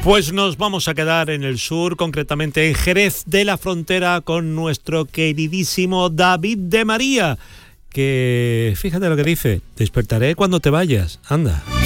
Pues nos vamos a quedar en el sur, concretamente en Jerez de la Frontera, con nuestro queridísimo David de María, que fíjate lo que dice: despertaré cuando te vayas. Anda.